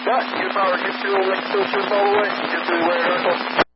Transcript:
Yeah, get power, get fuel, make filters all the way. Get to the way,